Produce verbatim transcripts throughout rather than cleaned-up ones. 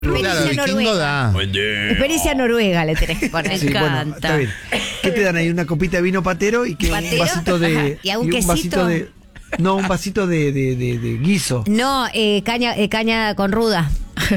Claro, vikingo da. Experiencia noruega le tenés que poner. Sí, Me bueno, encanta. está bien. ¿Qué te dan ahí? Una copita de vino patero y que ¿Patero? un vasito de. ¿Y a un un quesito? vasito de. No, un vasito de, de, de, de guiso. No, eh, caña, eh, caña con ruda.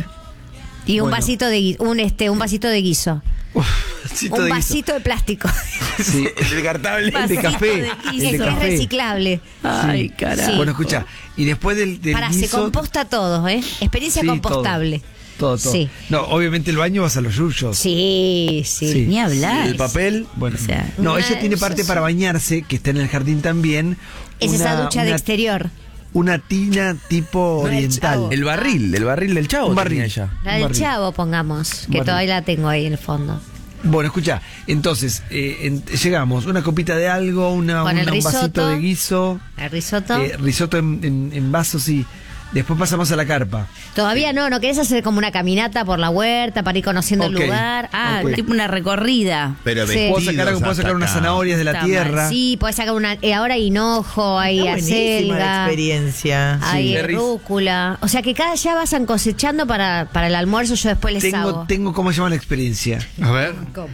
Y un Bueno. vasito de gui- un este, un vasito de guiso. Uf, vasito Un de guiso. vasito de plástico. Sí. El descartable. El de Vasito café. de El guiso, de que es café. reciclable. Ay, carajo. Sí. Bueno, escucha. Y después del, del Para, se guiso. composta todo, ¿eh? Experiencia Sí, compostable. Todo, todo. Sí. No, obviamente el baño vas a los yuyos. Sí, sí. Sí. Ni hablar. El papel. Bueno, O sea, no, una ella tiene de parte esas- para bañarse, que está en el jardín también. Es esa Una- ducha de una- exterior. Una tina tipo No, el oriental. chavo. El barril, el barril del chavo. Un barril. tenía ella. La del barril. chavo, pongamos, que barril. todavía la tengo ahí en el fondo. Bueno, escucha, entonces, eh, en- llegamos, una copita de algo, una, Con el una- un vasito risotto. de guiso, El risotto. eh, risotto en, en, en vasos y después pasamos a la carpa. Todavía no, ¿no querés hacer como una caminata por la huerta para ir conociendo Ok. el lugar? Ah, Ok. tipo una recorrida. Pero Sí. vestidos Puedo sacar, algo, puedo hasta sacar unas acá. zanahorias de la Está tierra. Sí, podés sacar una. Eh, ahora hay hinojo, hay Está buenísima la acelga, experiencia. hay Sí. rúcula. O sea que cada ya vayan cosechando para, para el almuerzo, yo después les Tengo, hago. tengo, ¿cómo se llama la experiencia? A ver. ¿Cómo?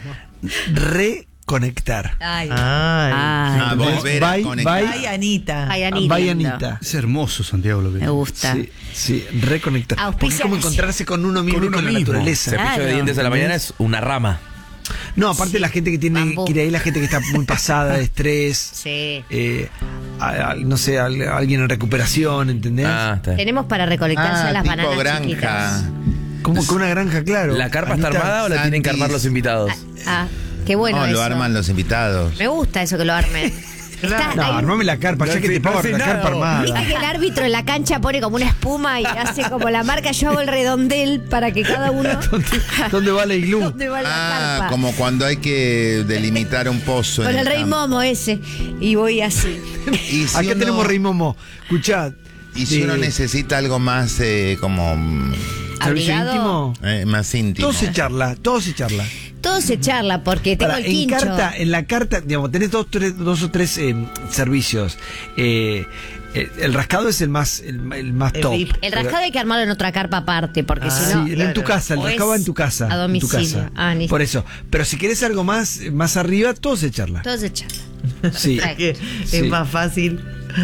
Reconectar. Ay, Ay. Ah, Ah, volver a Bye, conectar. bye. Ay, Anita. ay, Anita. Vaya Anita. Es hermoso Santiago lo que me gusta. Sí, sí, reconectar. Porque es Auspicia- como encontrarse con uno mismo Con y uno con la mismo. naturaleza. Cepillo de Claro. dientes a la mañana es una rama. No, aparte la gente que tiene Bambú. que ir ahí, la gente que está muy pasada de estrés. Sí. eh, a- a- no sé, a- a alguien en recuperación, ¿entendés? Ah, está bien. Tenemos para recolectar ya Ah, las tipo bananas granja. chiquitas. Como con una granja, claro. ¿La carpa está Anita, armada o la tienen que armar los invitados? Ah, qué bueno No, eso. lo arman los invitados. Me gusta eso que lo armen. Está- No, hay un- armame la carpa, ya No que hace- te pago no hace la nada, carpa vos. armada. Viste que el árbitro en la cancha pone como una espuma y hace como la marca, yo hago el redondel para que cada uno... ¿Dónde, dónde va la iglú? ¿Dónde va la Ah, carpa? como cuando hay que delimitar un pozo. Con en el rey campo. momo ese. Y voy así. Y si Acá uno- tenemos Rey Momo. Escuchá. Y si de- uno necesita algo más eh, como mm, ¿Servicio Abrigado. íntimo? eh, más íntimo. Todo se charla, todo se charla. Todo se charla porque tengo Para, el en quincho. carta, en la carta, digamos, tenés dos, tres- dos o tres eh, servicios. Eh, eh, el rascado es el más, el, el más El top. V I P. El rascado hay que armarlo en otra carpa aparte porque Ah, si no... Sí, en tu casa, el o rascado va es en tu casa. a en tu domicilio. casa. Ah, ni- Por eso. Pero si querés algo más, más arriba, todo se charla. Todo se charla. Sí. Perfecto. Que Sí. es más fácil.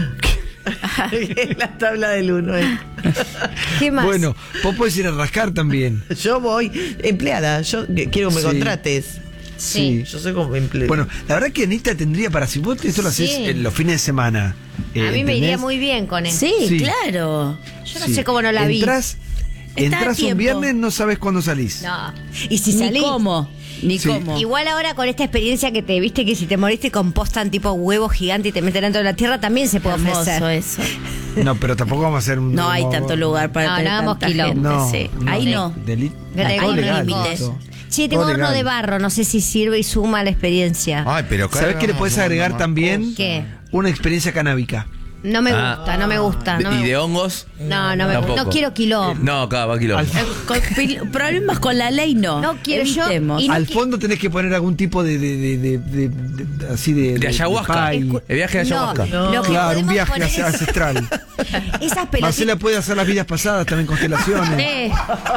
la tabla del uno. eh. ¿Qué más? Bueno, vos podés ir a rascar también. Yo voy empleada. Yo que- quiero que me Sí. contrates. Sí. Yo soy como empleada. Bueno, la verdad que Anita tendría para, si vos esto lo haces Sí. en los fines de semana. eh, a mí me iría ¿entendés? muy bien con eso. Sí, Sí. claro. Yo no Sí. sé cómo no la vi. Entrás, Está a entras un tiempo. viernes, no sabes cuándo salís. No. Y si Ni salís... cómo, ni Sí. cómo. Igual ahora con esta experiencia que te viste que si te moriste compostan tipo huevo gigante y te meten dentro de la tierra, también se puede Hermoso ofrecer. eso. No, pero tampoco vamos a hacer un. No hay como- tanto lugar para No, tener no hagamos tanta quilombo. gente, No, sí. no. Ahí no. Deli- Hay todo unos legal, límites. todo. Sí, tengo Todo horno legal. de barro, no sé si sirve y suma a la experiencia. Ay, pero ¿Sabés qué le cargamos puedes una agregar más también? cosa. ¿Qué? Una experiencia canábica. No me Ah. gusta, no me gusta. No, ¿Y me de gusta. hongos? no, no, me gusta. Tampoco. No quiero quilombo. No, acá va quilombo. Al, Eh, con pil- problemas con la ley no. No quiero yo, Evitemos. y no- al fondo tenés que poner algún tipo de. de, de, de- de- de- así de. De ayahuasca. pay. El viaje de No, ayahuasca. no. Lo que Claro, un podemos viaje poner hacia- es- ancestral. Esas pelotitas. Marcela puede hacer las vidas pasadas, también constelaciones. Eh,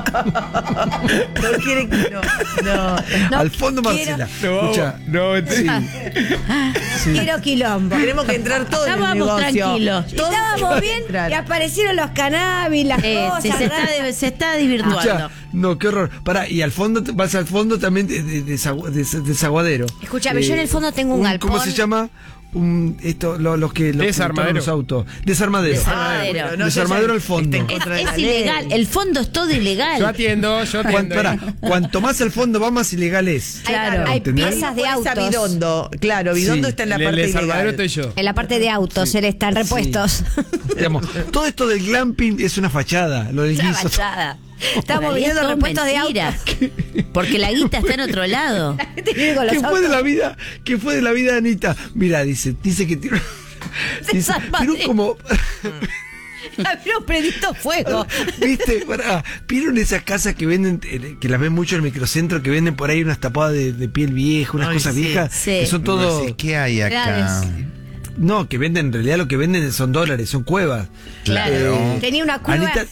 no quiere que no. No. no Al fondo, quiero- Marcela. Escucha. no, Sí. Sí. Quiero quilombo. Tenemos que entrar todos en el Estábamos negocio. tranquilos. Todos Estábamos bien entrar. y aparecieron los cannabis, las Eh, cosas. sí, se, está, raras. de- se está desvirtuando. Escucha, no, qué horror. Pará, y al fondo, vas al fondo también de, de- de desagua- de- de desaguadero. Escúchame, yo en el fondo tengo un galpón. ¿Cómo se llama? Un, esto, lo- los que los que Desarmadero. montaron los autos. Desarmadero. Desarmadero. bueno, no, Desarmadero ya- al fondo. está en Es, contra de es la ley. ilegal. El fondo es todo ilegal. Yo atiendo, yo Cuan- atiendo. pará, cuanto más al fondo va, más ilegal es. Hay, Claro. hay ¿Entendés? piezas de Pones a autos. Bidondo. Claro, Bidondo Sí. está en la El, el parte desarmadero ilegal. estoy yo. En la parte de autos, él están repuestos. Digamos, todo esto del glamping es una fachada. Lo del Una guiso. fachada. Estamos En realidad viendo es todo repuestos de mentira. autos. Porque la guita está en otro lado. Te viene con los ¿Qué fue autos. de la vida? ¿Qué fue de la vida de Anita? Mira, dice, dice que tiró. Dice, tiró como. Habíamos predicto fuego. ¿Viste? Pará, ¿vieron esas casas que venden, eh, que las ven mucho en el microcentro, que venden por ahí unas tapadas de, de piel vieja, unas Ay, cosas sí, viejas? sí. Que son todo. No sé, ¿qué hay acá? Claro. No, que venden, en realidad lo que venden son dólares, son cuevas. Claro. Eh, Tenía una cueva Anita-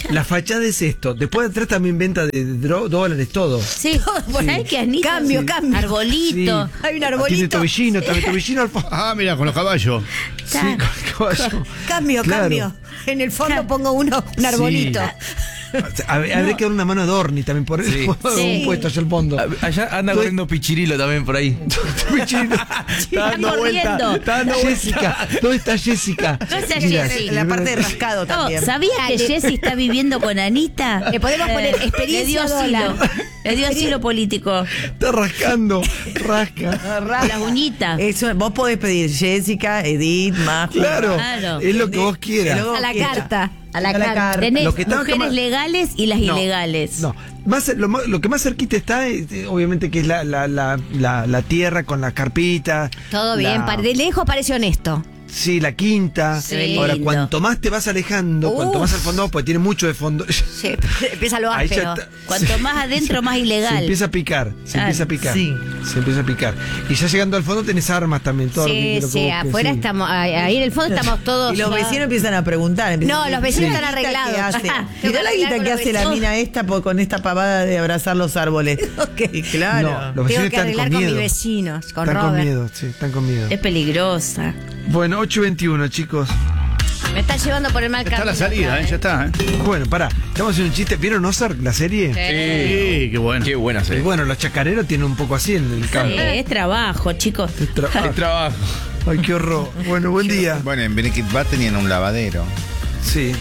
La fachada es esto. Después de atrás también venta de, de dro- dólares, todo. Sí, por ahí que Anita. Cambio, cambio. Arbolito. Sí. Hay un Tiene arbolito. tobillino, también tobillino al fondo. Ah, mira, con los caballos. Sí, con el caballo. Cambio, Claro. cambio. En el fondo pongo uno, un arbolito. Sí. Hab- Habría que dar una mano de Dorni también por Sí. un Sí. puesto allá al fondo. A- Allá anda Estoy- corriendo Pichirilo también por ahí. Tobillino. Está dando vuelta. corriendo. Está dando vuelta. Jessica, ¿dónde está Jessica? No sea Mira, Jessy. En la parte de rascado No, también. ¿sabías que Jessy está viviendo con Anita? Le podemos poner Le experiencia dio asilo. dólar. Le dio asilo político. Está rascando, rasca. Las uñitas. Eso, vos podés pedir Jessica, Edith, Majo. Claro, Claro. es lo que vos quieras. Luego- A la quiera. carta. A la A la carta. carta. Tenés Lo que estaba mujeres cama- legales y las No, ilegales. No, más, lo, más- lo que más cerquita está, eh, obviamente, que es la, la, la, la, la tierra con la carpita. Todo bien. la- pa- De lejos parece honesto. Sí, la quinta. Sí. Ahora, Lindo. cuanto más te vas alejando, Uf. cuanto más al fondo, pues tiene mucho de fondo. Sí, empieza lo Ahí ya áspero. está. Cuanto más adentro, más ilegal. Se empieza a picar, se Claro. empieza a picar. Sí. Se empieza a picar. Y ya llegando al fondo tenés armas también, todo lo que Sí, quiero que sí, vos- que afuera sí. estamos, ahí ahí en el fondo estamos todos. Y los vecinos empiezan a preguntar. empiezan No, a decir, los vecinos "¿Qué están guita arreglados". que hace? Ajá. Mirá la Tengo que guita arreglar que con hace los la vecinos. mina esta por- con esta pavada de abrazar los árboles. Y claro. No, los Tengo vecinos que están arreglar con con, mis miedo. vecinos, con Están con Robert. miedo, sí, están con miedo. Es peligrosa. Bueno, ocho veintiuno, chicos. Me está llevando por el mal Está camino. la salida, ¿eh? Ya está, ¿eh? Bueno, pará, estamos haciendo un chiste. ¿Vieron Ozark, la serie? Sí, qué bueno. Qué buena Y serie. bueno, los chacareros tienen un poco así en el campo. Sí, es trabajo, chicos. Es tra- Hay trabajo. Ay, qué horror. Bueno, buen día. Bueno, en Benedict Bad tenían un lavadero. Sí.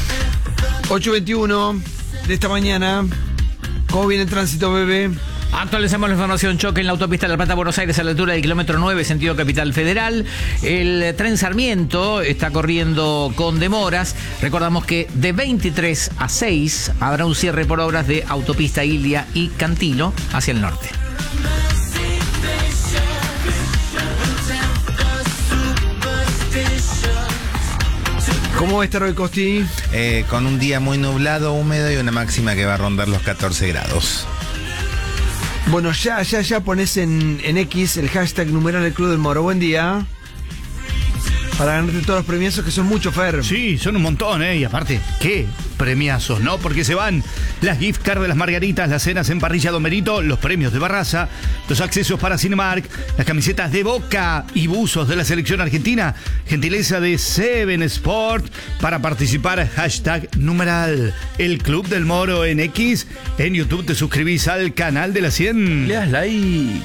ocho veintiuno de esta mañana. ¿Cómo viene el tránsito, bebé? Actualizamos la información. Choque en la autopista de La Plata, Buenos Aires, a la altura del kilómetro nueve, sentido Capital Federal. El tren Sarmiento está corriendo con demoras. Recordamos que de veintitrés a seis habrá un cierre por obras de autopista Ilia y Cantilo hacia el norte. ¿Cómo va a estar hoy, Costi? Eh, con un día muy nublado, húmedo y una máxima que va a rondar los catorce grados. Bueno, ya, ya, ya pones en, en X el hashtag numeral el Club del Moro. Buen día. Para ganarte todos los premiazos, que son muchos, Fer. Sí, son un montón, ¿eh? Y aparte, ¿qué premiazos, no? Porque se van las gift cards de las Margaritas, las cenas en Parrilla Domerito, los premios de Barraza, los accesos para Cinemark, las camisetas de Boca y buzos de la selección argentina, gentileza de Seven Sport. Para participar, hashtag numeral el Club del Moro en X. En YouTube te suscribís al canal de la cien. Le das like.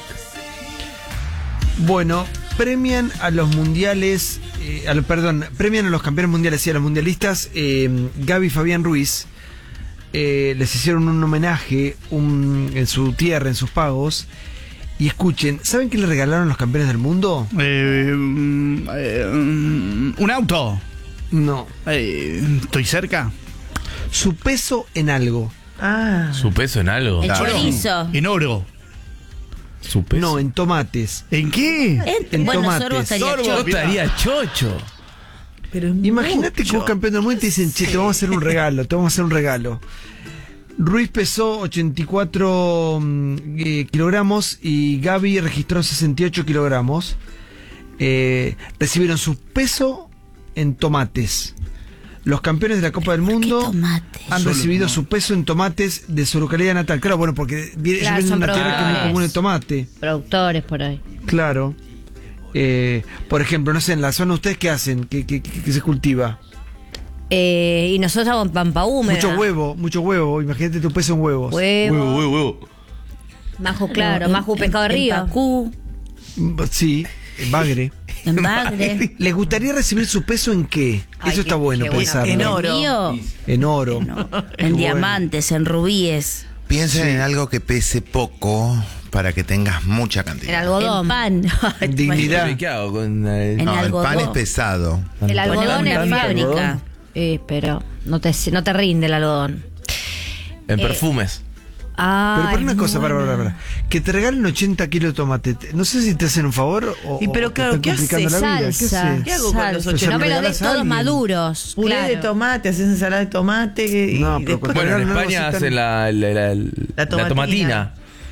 Bueno, premian a los mundiales, eh, a lo- perdón, premian a los campeones mundiales y a los mundialistas. eh, Gaby y Fabián Ruiz eh, les hicieron un homenaje un- en su tierra, en sus pagos. Y escuchen, ¿saben qué le regalaron los campeones del mundo? Eh, mm, eh, mm, un auto. No, Eh, ¿Estoy cerca? su peso en algo. Ah. Su peso en algo. El Claro. chorizo. En oro. Su peso. No, en tomates. ¿En qué? En- en bueno, tomates. sorbo estaría Sorbo chocho. estaría chocho. Pero es Imagínate que mucho. vos campeón del mundo y te dicen, che, te vamos a hacer un regalo, te vamos a hacer un regalo. Ruiz pesó ochenta y cuatro mm, eh, kilogramos y Gaby registró sesenta y ocho kilogramos. Eh, recibieron su peso en tomates. Los campeones de la Copa del Mundo tomates? han recibido su peso en tomates de su localidad natal. Claro, bueno, porque viene, Claro, ellos vienen de son una tierra que es muy productores. común el tomate. Productores por ahí. Claro. Eh, por ejemplo, no sé, en la zona ustedes qué hacen, qué, qué- qué- qué se cultiva. Eh, y nosotros estamos en Pampa Húmeda. Mucho huevo, mucho huevo. Imagínate tu peso en huevos. Huevo. Huevo, huevo, huevo. Majo, claro. Majo, pescado de En río. Pacú, Mm, Sí, en bagre. en Bagre. ¿Les gustaría recibir su peso en qué? Ay, Eso está qué- bueno qué buena- pensarlo. en En oro. río, En oro. no, Qué en bueno. diamantes, en rubíes, Piensen en algo que pese poco para que tengas mucha En cantidad. en algodón. pan. En dignidad. ¿Qué hago con eh, En No, el algodón. pan es pesado. El algodón Ponemos es una fábrica. fábrica. Eh, pero no te, no te rinde el algodón. en Eh, perfumes? Ah, Pero por es una muy cosa, buena. Bárbara, Bárbara, que te regalen ochenta kilos de tomate. te- No sé si te hacen un favor o, Y pero o te claro, están ¿qué complicando haces? la vida. ¿Qué Salsa. haces? ¿Qué hago con los salsa. ochenta? No me lo ¿Se lo des regalás a todos alguien? maduros. Puré claro. de tomate, haces ensalada de tomate. Y No, pero después cuando- Bueno, en no, no, España no, hacen la, la, la- la La tomatina. tomatina.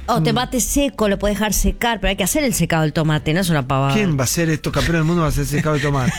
O tomate seco, lo puedes dejar secar, pero hay que hacer el secado del tomate, no es una pavada. ¿Quién va a hacer esto? Campeón del mundo va a hacer secado de tomate.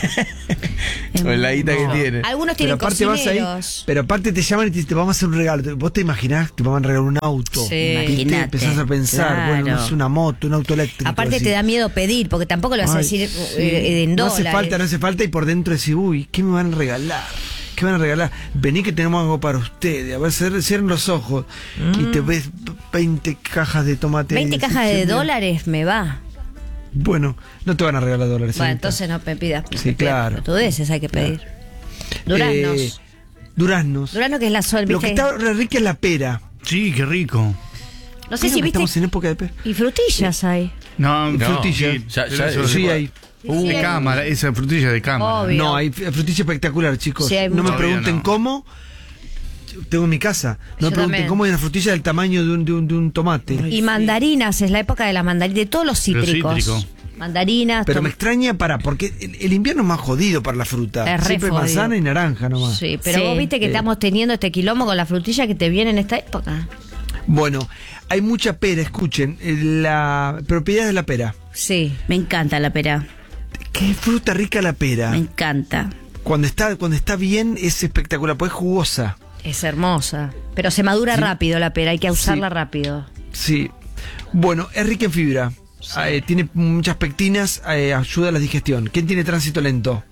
Con la guita No. que tiene. Algunos Pero tienen aparte vas ahí, cocineros. pero aparte te llaman y te dicen, te vamos a hacer un regalo. ¿Vos te imaginás que te van a regalar un auto? Sí. Y te Imagínate. empezás a pensar, Claro. bueno, no es una moto, un auto eléctrico. Aparte así. te da miedo pedir, porque tampoco lo vas a Ay, decir sí. eh, en No dólares. hace falta, no hace falta, y por dentro decís, uy, ¿qué me van a regalar? ¿Qué me van a regalar? Vení que tenemos algo para ustedes. A ver, cierren cierren los ojos y te ves veinte cajas de tomate. veinte ahí, cajas así, de sí, dólares me va. Bueno, no te van a regalar dólares. Bueno, Anita. entonces no me pidas. Sí, claro. Tudeces hay que pedir. Duraznos. Eh, duraznos. Durazno que es la sol, Lo que ¿viste? está re rica es la pera. Sí, qué rico. No sé Creo si que viste. Estamos en época de pera. Y frutillas hay. No, No, frutilla. sí, ya- Pero ya- eso Sí, de- hay. Uh, de Sí, cámara, esa frutilla de cámara. Obvio. No, hay frutilla espectacular, chicos. Sí, hay no me mucho. pregunten Todavía no. cómo. Tengo en mi casa. No Yo me pregunten también. cómo hay una frutilla del tamaño de un, de un, de un tomate. Y mandarinas, es la época de la mandarina, de todos los Los cítricos. cítricos. Mandarinas. Pero tom- me extraña para, porque el, el invierno es más jodido para la fruta. Es re Siempre jodido. manzana y naranja nomás. Sí, pero Sí. vos viste que Sí. estamos teniendo este quilombo con la frutilla que te viene en esta época. Bueno, hay mucha pera, escuchen. eh, La propiedad de la pera. Sí. Me encanta la pera. Qué fruta rica la pera. Me encanta. Cuando está, cuando está bien es espectacular, pues es jugosa. Es hermosa. Pero se madura Sí. rápido la pera, hay que usarla Sí. rápido. Sí. Bueno, es rica en fibra. Eh, tiene muchas pectinas, eh, ayuda a la digestión. ¿Quién tiene tránsito lento?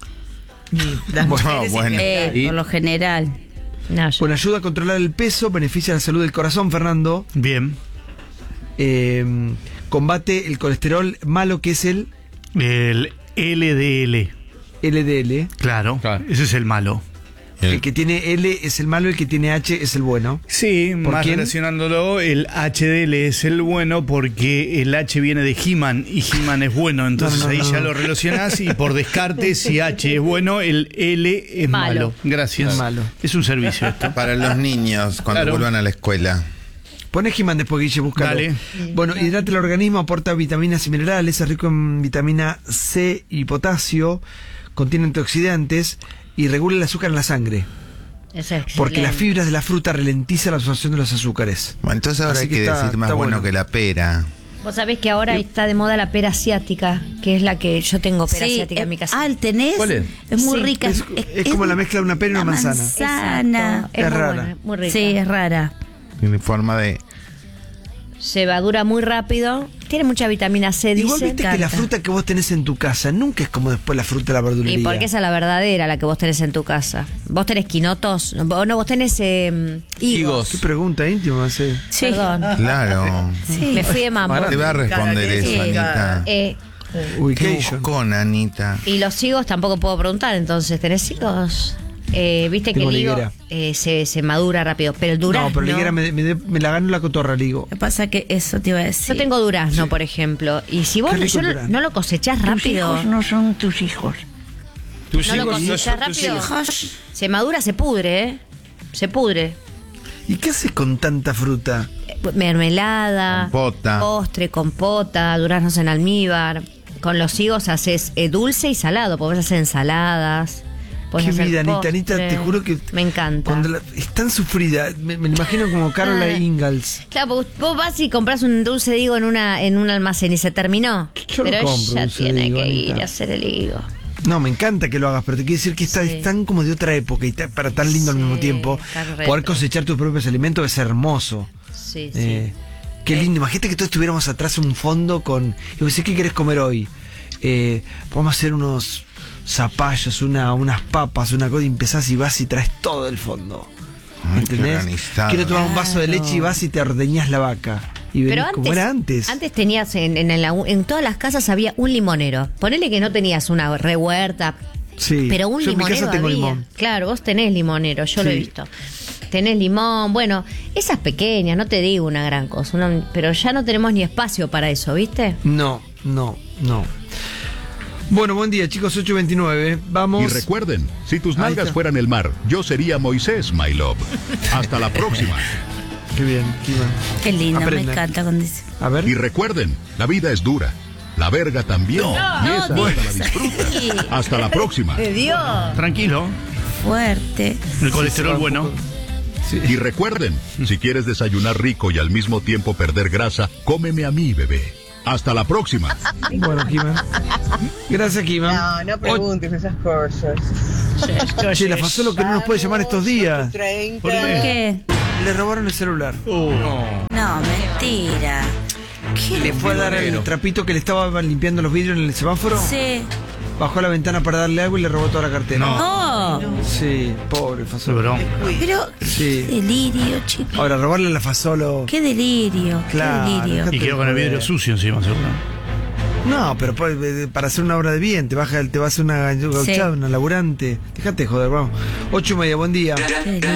Las Bueno, mujeres bueno. siempre- Eh, Y- por lo general. No, yo- Bueno, ayuda a controlar el peso, beneficia la salud del corazón, Fernando. Bien. Eh, combate el colesterol malo, que es el El L D L. L D L. Claro, Claro. ese es el malo. El que tiene L es el malo, el que tiene H es el bueno. Sí, ¿Por más quién? relacionándolo, el H D L es el bueno porque el H viene de He-Man y He-Man es bueno, entonces No, no, ahí no. ya lo relacionás y por descarte, si H es bueno, el L es malo. Malo. Gracias. Es malo. Es un servicio esto. Para los niños cuando Claro. vuelvan a la escuela. Pone He-Man después, Guille, búscalo. Dale. Bueno, hidrata el organismo, aporta vitaminas y minerales, es rico en vitamina C y potasio, contiene antioxidantes y regula el azúcar en la sangre. es excelente. Porque las fibras de la fruta ralentizan la absorción de los azúcares. Bueno, entonces ahora Así hay que que, está- decir más está bueno, bueno. que la pera. Vos sabés que ahora está de moda la pera asiática, que es la que yo tengo pera Sí, asiática eh, en mi casa. Ah, ¿tenés? ¿Cuál es? Es muy Sí. rica. Es- es como la mezcla de una pera y una manzana. Manzana. Exacto. Es, Es muy rara. buena, muy rica. Sí, es rara. Tiene forma de... Se madura muy rápido. Tiene mucha vitamina C, Igual dicen. viste que la encanta. fruta que vos tenés en tu casa nunca es como después la fruta de la verdulería. Y porque esa es la verdadera, la que vos tenés en tu casa. Vos tenés quinotos. No, no, vos tenés eh, higos. Qué pregunta íntima hace. Sí. Perdón. Claro. Me fui de mambo. Te va a responder Cara, eso, sí. Anita. Eh, Qué Ubication. buscón, Anita. y los higos tampoco puedo preguntar, entonces, ¿tenés higos? Eh, Viste que Tengo el higo liguera. eh, se, se madura rápido, pero el durazno... No, pero liguera me, me, me la ganó la cotorra, ligo. Lo que pasa que eso te iba a decir. Yo tengo durazno, por ejemplo, y si vos Qué no, rico yo el no, durazno. no lo cosechás rápido, no son tus hijos. no lo cosechás rápido, se madura, se pudre, ¿eh? Se pudre. ¿Y qué haces con tanta fruta? Eh, Mermelada, Compota. postre, compota, duraznos en almíbar. Con los higos haces eh, dulce y salado, podés hacer ensaladas. podés Qué hacer vida, Anita, postre. Anita, te juro que... Me encanta. Cuando la- es tan sufrida, me, me la imagino como Carola Ah. Ingalls. Claro, porque vos vas y compras un dulce de higo en una en un almacén y se terminó. Yo lo pero compro, ella dulce de tiene higo, que Anita. ir a hacer el higo. No, me encanta que lo hagas, pero te quiero decir que está, Sí. es tan como de otra época y ta- para tan lindo al Sí, mismo tiempo. tan retro. Poder cosechar tus propios alimentos es hermoso. Sí, sí. Eh, qué lindo. Imagínate que todos estuviéramos atrás en un fondo con. Y vos decís, ¿qué querés comer hoy? Eh, vamos a hacer unos zapallos, una, unas papas, una cosa, y empezás y vas y traes todo el fondo. Ay, qué ¿Entendés? organizado. Quiero tomar un vaso de Claro. leche y vas y te ordeñás la vaca. Y venís Pero antes, como era antes. antes tenías en, en, en la- en todas las casas había un limonero. Ponele que no tenías una rehuerta, Sí. pero un Yo en mi limonero casa tengo había. limón. Claro, vos tenés limonero, yo lo he Sí. visto. Tenés limón, bueno, esas pequeñas, no te digo una gran cosa, una- pero ya no tenemos ni espacio para eso, ¿viste? No, no, no. Bueno, buen día, chicos, ocho veintinueve. Vamos. Y recuerden, si tus Ahí nalgas está. fueran el mar, yo sería Moisés, my love. Hasta la próxima. Qué bien, qué bien. Qué lindo, Aprende. me encanta cuando dice. A ver. Y recuerden, la vida es dura. La verga también. y esa no, hasta la disfruta. Hasta la próxima. ¡De Dios! Tranquilo. Fuerte. El colesterol bueno. Sí. Y recuerden, si quieres desayunar rico y al mismo tiempo perder grasa, cómeme a mí, bebé. Hasta la próxima. Bueno, Kima. Gracias, Kima. No, no preguntes esas cosas. Che, la Fasolo que no nos puede llamar estos días. ¿Por qué? Le robaron el celular. No, mentira. ¿Qué? Le fue a dar el trapito que le estaba limpiando los vidrios en el semáforo. Sí. Bajó a la ventana para darle agua y le robó toda la cartera. No. Sí, pobre Fasolo. Pero, Sí. qué delirio, chicos. Ahora, robarle a la Fasolo. Qué delirio. Claro, Qué delirio. dejate Y quedó con el vidrio sucio encima, seguro. No, pero pa- para hacer una obra de bien, te baja, te va a hacer una gauchada, una laburante. Déjate joder, vamos. Ocho y media, buen día. Qué delirio.